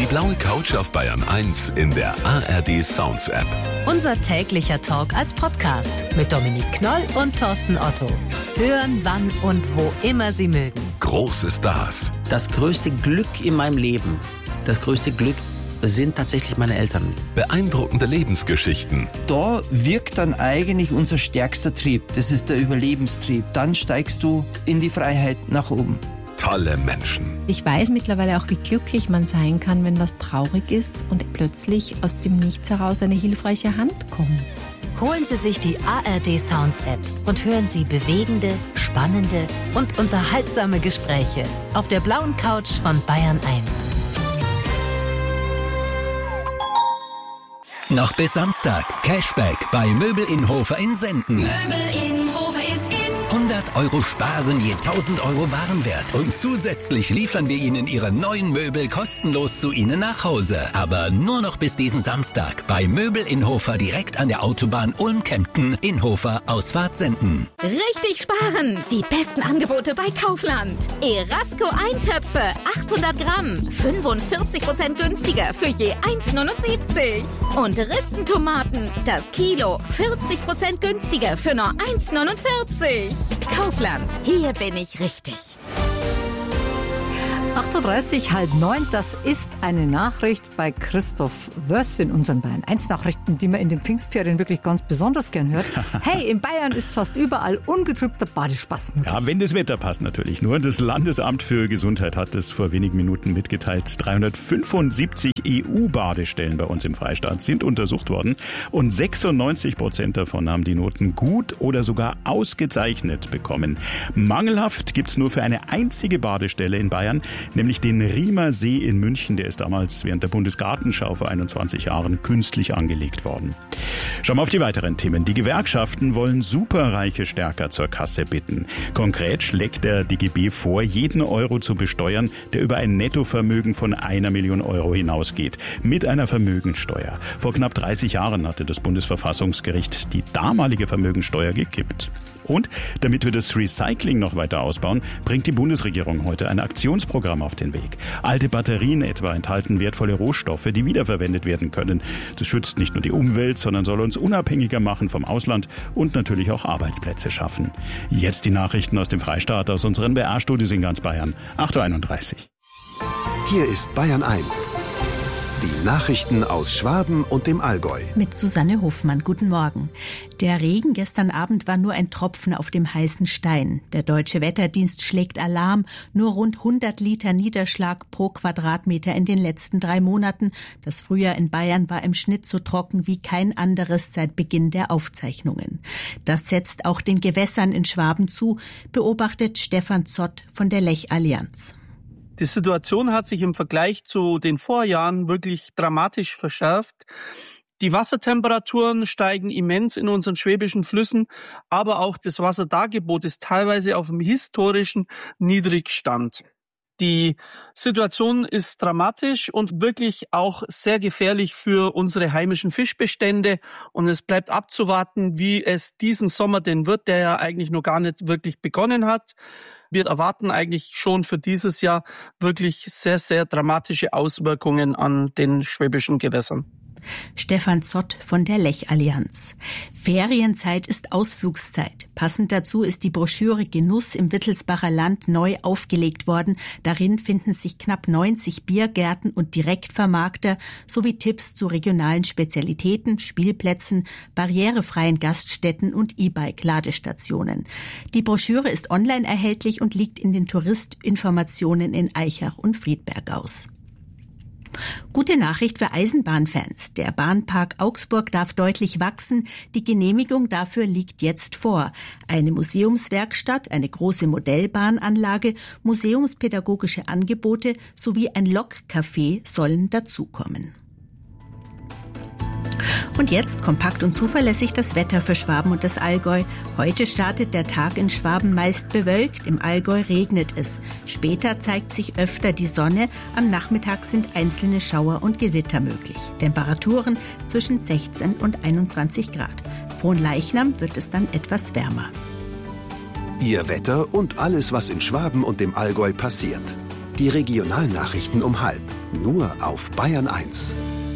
blaue Couch auf Bayern 1 in der ARD Sounds App. Unser täglicher Talk als Podcast mit Dominique Knoll und Thorsten Otto. Hören, wann und wo immer Sie mögen. Große Stars. Das größte Glück in meinem Leben, das größte Glück sind tatsächlich meine Eltern. Beeindruckende Lebensgeschichten. Da wirkt dann eigentlich unser stärkster Trieb. Das ist der Überlebenstrieb. Dann steigst du in die Freiheit nach oben. Tolle Menschen. Ich weiß mittlerweile auch, wie glücklich man sein kann, wenn was traurig ist und plötzlich aus dem Nichts heraus eine hilfreiche Hand kommt. Holen Sie sich die ARD Sounds App und hören Sie bewegende, spannende und unterhaltsame Gespräche auf der blauen Couch von Bayern 1. Noch bis Samstag. Cashback bei Möbel in Hofer in Senden. Möbel in Hofer ist in. 100 € sparen je 1000 € Warenwert. Und zusätzlich liefern wir Ihnen Ihre neuen Möbel kostenlos zu Ihnen nach Hause. Aber nur noch bis diesen Samstag. Bei Möbel in Hofer direkt an der Autobahn Ulm-Kempten in Hofer Ausfahrt Senden. Richtig sparen! Die besten Angebote bei Kaufland. Erasco Eintöpfe, 800 Gramm, 45% günstiger für je 1,79. Und Ristentomaten, das Kilo, 40% günstiger für nur 1,49. Kaufland, hier bin ich richtig. 8.30 Uhr, 8:30, das ist eine Nachricht bei Christoph Wörth in unseren Bayern 1 Nachrichten, die man in den Pfingstferien wirklich ganz besonders gern hört. Hey, in Bayern ist fast überall ungetrübter Badespaß möglich. Ja, wenn das Wetter passt natürlich. Nur das Landesamt für Gesundheit hat es vor wenigen Minuten mitgeteilt. 375 EU-Badestellen bei uns im Freistaat sind untersucht worden und 96% davon haben die Noten gut oder sogar ausgezeichnet bekommen. Mangelhaft gibt's nur für eine einzige Badestelle in Bayern, nämlich den Riemer See in München. Der ist damals während der Bundesgartenschau vor 21 Jahren künstlich angelegt worden. Schauen wir auf die weiteren Themen. Die Gewerkschaften wollen Superreiche stärker zur Kasse bitten. Konkret schlägt der DGB vor, jeden Euro zu besteuern, der über ein Nettovermögen von 1 Million € hinausgeht. Mit einer Vermögensteuer. Vor knapp 30 Jahren hatte das Bundesverfassungsgericht die damalige Vermögensteuer gekippt. Und damit wir das Recycling noch weiter ausbauen, bringt die Bundesregierung heute ein Aktionsprogramm auf den Weg. Alte Batterien etwa enthalten wertvolle Rohstoffe, die wiederverwendet werden können. Das schützt nicht nur die Umwelt, sondern soll uns unabhängiger machen vom Ausland und natürlich auch Arbeitsplätze schaffen. Jetzt die Nachrichten aus dem Freistaat, aus unseren BR-Studios in ganz Bayern. 8.31 Uhr. Hier ist Bayern 1. Die Nachrichten aus Schwaben und dem Allgäu. Mit Susanne Hofmann, guten Morgen. Der Regen gestern Abend war nur ein Tropfen auf dem heißen Stein. Der Deutsche Wetterdienst schlägt Alarm. Nur rund 100 Liter Niederschlag pro Quadratmeter in den letzten 3 Monaten. Das Frühjahr in Bayern war im Schnitt so trocken wie kein anderes seit Beginn der Aufzeichnungen. Das setzt auch den Gewässern in Schwaben zu, beobachtet Stefan Zott von der Lech-Allianz. Die Situation hat sich im Vergleich zu den Vorjahren wirklich dramatisch verschärft. Die Wassertemperaturen steigen immens in unseren schwäbischen Flüssen, aber auch das Wasserdargebot ist teilweise auf einem historischen Niedrigstand. Die Situation ist dramatisch und wirklich auch sehr gefährlich für unsere heimischen Fischbestände. Und es bleibt abzuwarten, wie es diesen Sommer denn wird, der ja eigentlich noch gar nicht wirklich begonnen hat. Wir erwarten eigentlich schon für dieses Jahr wirklich sehr, sehr dramatische Auswirkungen an den schwäbischen Gewässern. Stefan Zott von der Lech-Allianz. Ferienzeit ist Ausflugszeit. Passend dazu ist die Broschüre Genuss im Wittelsbacher Land neu aufgelegt worden. Darin finden sich knapp 90 Biergärten und Direktvermarkter sowie Tipps zu regionalen Spezialitäten, Spielplätzen, barrierefreien Gaststätten und E-Bike-Ladestationen. Die Broschüre ist online erhältlich und liegt in den Touristinformationen in Aichach und Friedberg aus. Gute Nachricht für Eisenbahnfans. Der Bahnpark Augsburg darf deutlich wachsen. Die Genehmigung dafür liegt jetzt vor. Eine Museumswerkstatt, eine große Modellbahnanlage, museumspädagogische Angebote sowie ein Lokcafé sollen dazukommen. Und jetzt kompakt und zuverlässig das Wetter für Schwaben und das Allgäu. Heute startet der Tag in Schwaben meist bewölkt, im Allgäu regnet es. Später zeigt sich öfter die Sonne, am Nachmittag sind einzelne Schauer und Gewitter möglich. Temperaturen zwischen 16 und 21 Grad. Fronleichnam wird es dann etwas wärmer. Ihr Wetter und alles, was in Schwaben und dem Allgäu passiert. Die Regionalnachrichten um 12:30. Nur auf Bayern 1.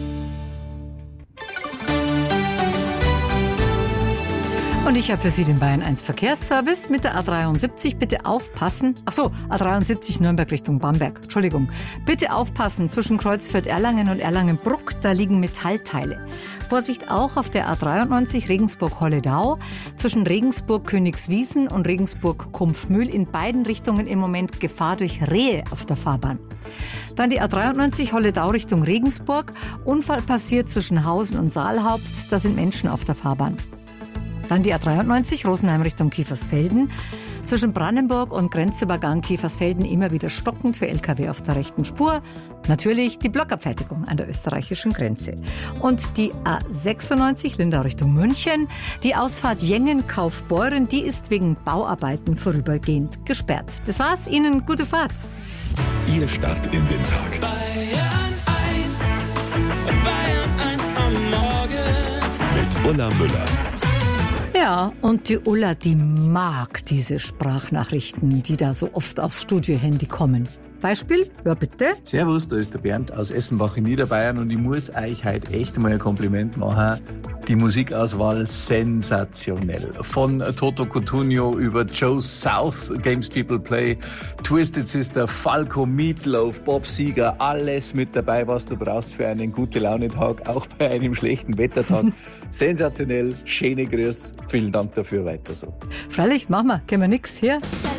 Und ich habe für Sie den Bayern 1 Verkehrsservice mit der A73. Bitte aufpassen. A73 Nürnberg Richtung Bamberg. Entschuldigung. Bitte aufpassen zwischen Kreuzfürth-Erlangen und Erlangen-Bruck. Da liegen Metallteile. Vorsicht auch auf der A93 Regensburg-Holledau. Zwischen Regensburg-Königswiesen und Regensburg-Kumpfmühl in beiden Richtungen im Moment Gefahr durch Rehe auf der Fahrbahn. Dann die A93 Holledau Richtung Regensburg. Unfall passiert zwischen Hausen und Saalhaupt. Da sind Menschen auf der Fahrbahn. Dann die A93 Rosenheim Richtung Kiefersfelden. Zwischen Brandenburg und Grenzübergang Kiefersfelden immer wieder stockend für LKW auf der rechten Spur. Natürlich die Blockabfertigung an der österreichischen Grenze. Und die A96 Lindau Richtung München. Die Ausfahrt Jengen-Kaufbeuren, die ist wegen Bauarbeiten vorübergehend gesperrt. Das war's. Ihnen gute Fahrt. Ihr Start in den Tag. Bayern 1 am Morgen. Mit Ulla Müller. Ja, und die Ulla, die mag diese Sprachnachrichten, die da so oft aufs Studiohandy kommen. Beispiel? Ja, bitte. Servus, da ist der Bernd aus Essenbach in Niederbayern und ich muss euch heute echt mal ein Kompliment machen. Die Musikauswahl sensationell. Von Toto Cutugno über Joe South, Games People Play, Twisted Sister, Falco, Meatloaf, Bob Seger, alles mit dabei, was du brauchst für einen Gute-Laune-Tag, auch bei einem schlechten Wettertag. Sensationell, schöne Grüß, vielen Dank dafür, weiter so. Freilich, machen wir, gehen wir nix hier.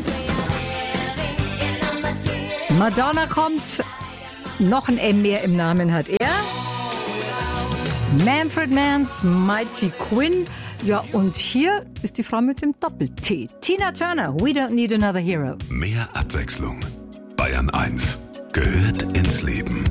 Madonna kommt, noch ein M mehr im Namen hat er. Manfred Mann's Mighty Quinn. Ja, und hier ist die Frau mit dem Doppel-T. Tina Turner, We Don't Need Another Hero. Mehr Abwechslung. Bayern 1 gehört ins Leben.